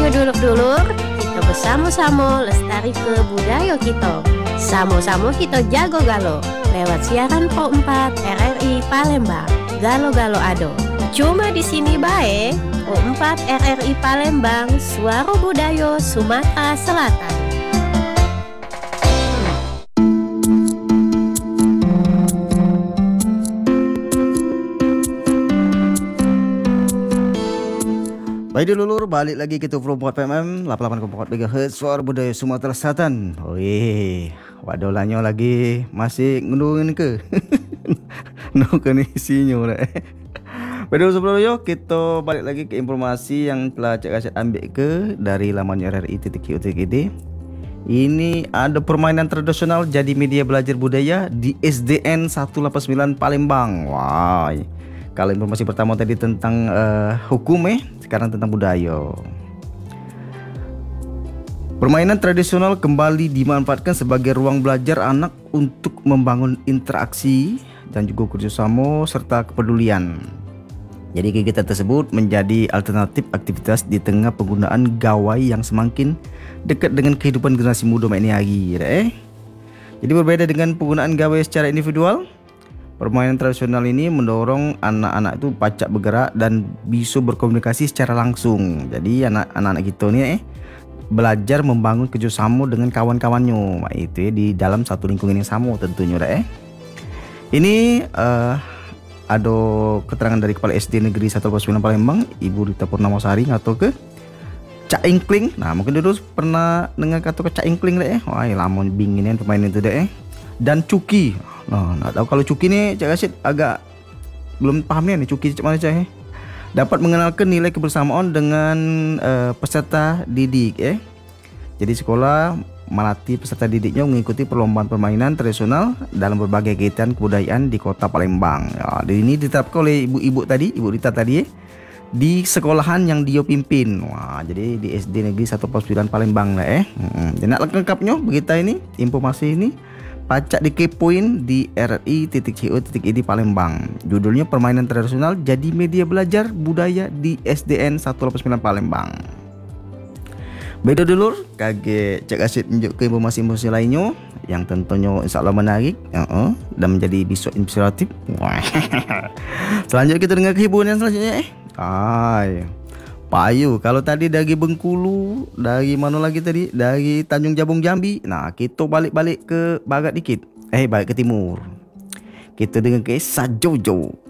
dulur-dulur, kita bersama-sama lestari ke budaya kita. Sama-sama kita jago galo lewat siaran Pro 4 RRI Palembang. Galo-galo ado. Cuma di sini bae, Pro 4 RRI Palembang, suara budaya Sumatera Selatan. Baik dulur, balik lagi kita Pro 4 PMM 88,4 MHz suara budaya Sumatera Selatan. Wih, wadolanyo lagi masih ngunduhin ke no kondisinya udah. Baik dulu sebelumnya kita balik lagi ke informasi yang telah Cak Asyid ambil ke dari laman RRI.co.id. Ini ada permainan tradisional jadi media belajar budaya di SDN 189 Palembang. Wah. Kalau informasi pertama tadi tentang hukum, sekarang tentang budaya. Permainan tradisional kembali dimanfaatkan sebagai ruang belajar anak untuk membangun interaksi dan juga kerjasama serta kepedulian. Jadi kegiatan tersebut menjadi alternatif aktivitas di tengah penggunaan gawai yang semakin dekat dengan kehidupan generasi muda ini lagi. Jadi berbeda dengan penggunaan gawai secara individual, permainan tradisional ini mendorong anak-anak itu pacak bergerak dan bisa berkomunikasi secara langsung. Jadi anak-anak kita nih belajar membangun kerjasama dengan kawan-kawannya. Itu di dalam satu lingkungan yang sama tentunya Ini ada keterangan dari Kepala SD Negeri 189 Palembang, Ibu Rita Purnamasari, atau ke Cak Ingkling. Nah, mungkin dulu pernah dengar kata ke Cak Ingkling Wah, lama binginin pemain itu Dan Cuki. Nah, nggak tahu kalau Cuki nih Cak Asyid agak belum pahamnya nih Cuki macam mana Cak dapat mengenalkan nilai kebersamaan dengan peserta didik Jadi sekolah melatih peserta didiknya mengikuti perlombaan permainan tradisional dalam berbagai kegiatan kebudayaan di kota Palembang. Ya, ini diterapkan oleh ibu-ibu tadi, Ibu Rita tadi di sekolahan yang dia pimpin. Wah, jadi di SD Negeri 149 Palembang Dan lengkapnya begitu ini informasi ini pacak dikepoin di rri.co.id Palembang. Judulnya permainan tradisional jadi media belajar budaya di SDN 189 Palembang. Beda dulur, kaget Cak Asyid tunjuk ke informasi-informasi lainnya yang tentunya insya Allah menarik dan menjadi besok inspiratif. Selanjutnya kita dengar kehiburan yang selanjutnya Payu, kalau tadi dari Bengkulu, dari mana lagi tadi? Dari Tanjung Jabung Jambi. Nah, kita balik ke barat dikit. Balik ke timur. Kita dengan kisah Jojo.